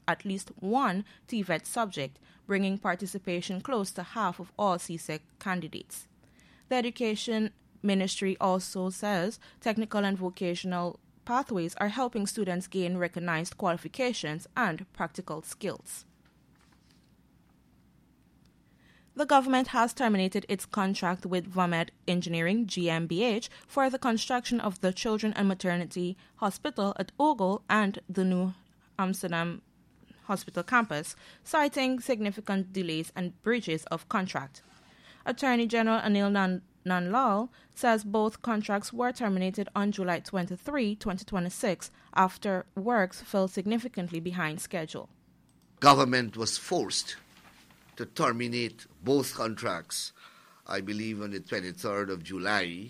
at least one TVET subject, bringing participation close to half of all CSEC candidates. The Education Ministry also says technical and vocational pathways are helping students gain recognized qualifications and practical skills. The government has terminated its contract with Vamed Engineering GmbH for the construction of the Children and Maternity Hospital at Ogle and the New Amsterdam Hospital campus, citing significant delays and breaches of contract. Attorney General Anil Nandlall says both contracts were terminated on July 23, 2026, after works fell significantly behind schedule. Government was forced to terminate both contracts, I believe on the 23rd of July,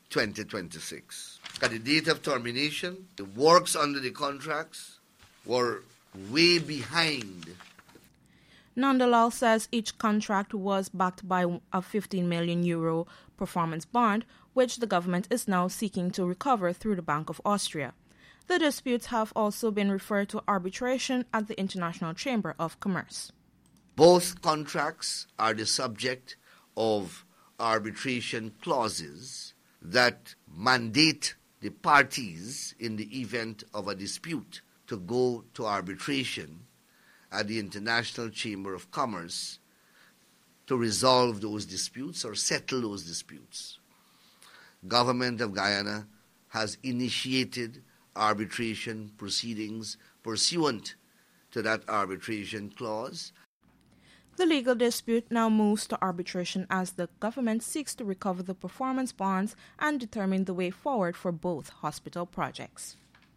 2026. At the date of termination, the works under the contracts were way behind. Nandlall says each contract was backed by a 15 million euro performance bond, which the government is now seeking to recover through the Bank of Austria. The disputes have also been referred to arbitration at the International Chamber of Commerce. Both contracts are the subject of arbitration clauses that mandate the parties in the event of a dispute to go to arbitration at the International Chamber of Commerce to resolve those disputes or settle those disputes. Government of Guyana has initiated arbitration proceedings pursuant to that arbitration clause. The legal dispute now moves to arbitration as the government seeks to recover the performance bonds and determine the way forward for both hospital projects.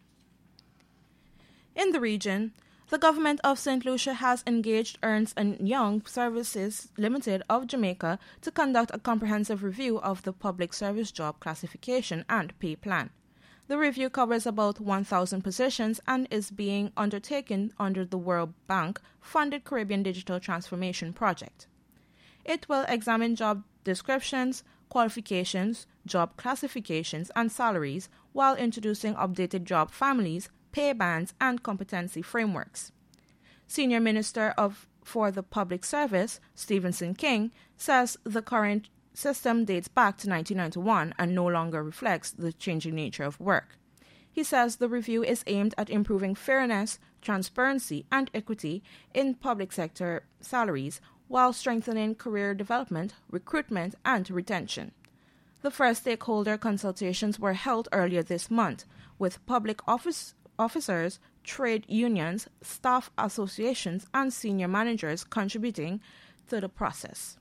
In the region, the government of St. Lucia has engaged Ernst & Young Services Limited of Jamaica to conduct a comprehensive review of the public service job classification and pay plan. The review covers about 1,000 positions and is being undertaken under the World Bank-funded Caribbean Digital Transformation Project. It will examine job descriptions, qualifications, job classifications, and salaries while introducing updated job families, pay bands, and competency frameworks. Senior Minister for the Public Service, Stevenson King, says the current system dates back to 1991 and no longer reflects the changing nature of work. He says the review is aimed at improving fairness, transparency, and equity in public sector salaries while strengthening career development, recruitment, and retention. The first stakeholder consultations were held earlier this month, with public officers, trade unions, staff associations, and senior managers contributing to the process.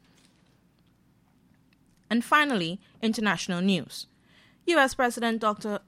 And finally, international news. U.S. President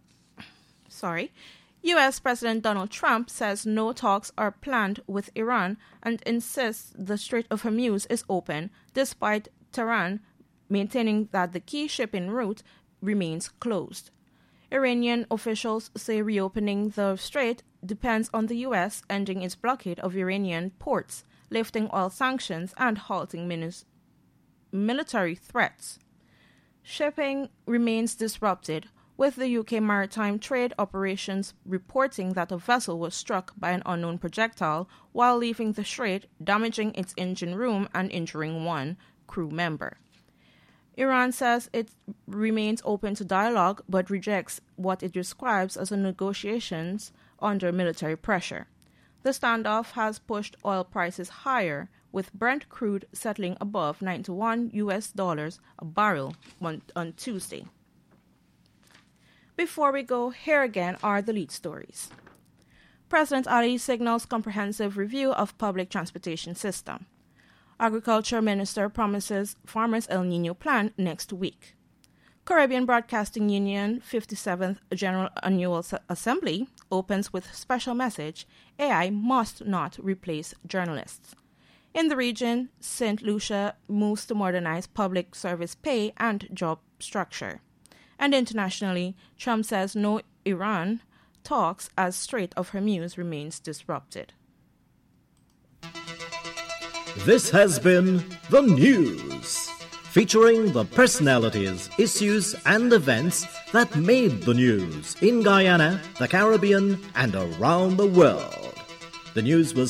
Donald Trump says no talks are planned with Iran and insists the Strait of Hormuz is open, despite Tehran maintaining that the key shipping route remains closed. Iranian officials say reopening the strait depends on the U.S. ending its blockade of Iranian ports, lifting oil sanctions, and halting military threats. Shipping remains disrupted, with the UK Maritime Trade Operations reporting that a vessel was struck by an unknown projectile while leaving the strait, damaging its engine room and injuring one crew member. Iran says it remains open to dialogue but rejects what it describes as negotiations under military pressure. The standoff has pushed oil prices higher, with Brent crude settling above $91 a barrel on Tuesday. Before we go, here again are the lead stories. President Ali signals comprehensive review of public transportation system. Agriculture Minister promises farmers El Niño plan next week. Caribbean Broadcasting Union 57th General Annual Assembly opens with special message, AI must not replace journalists. In the region, St. Lucia moves to modernize public service pay and job structure. And internationally, Trump says no Iran talks as Strait of Hormuz remains disrupted. This has been The News, featuring the personalities, issues, and events that made the news in Guyana, the Caribbean, and around the world. The news was